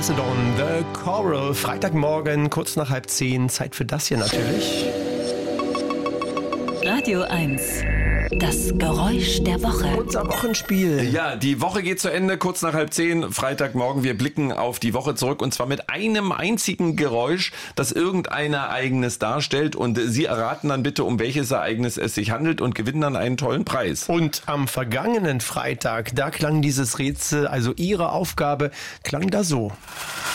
Macedon, The Coral. Freitagmorgen, kurz nach 9:30. Zeit für das hier natürlich. Radio 1. Das Geräusch der Woche. Unser Wochenspiel. Ja, die Woche geht zu Ende, kurz nach 9:30, Freitagmorgen. Wir blicken auf die Woche zurück und zwar mit einem einzigen Geräusch, das irgendein Ereignis darstellt. Und Sie erraten dann bitte, um welches Ereignis es sich handelt und gewinnen dann einen tollen Preis. Und am vergangenen Freitag, da klang dieses Rätsel, also Ihre Aufgabe, klang da so.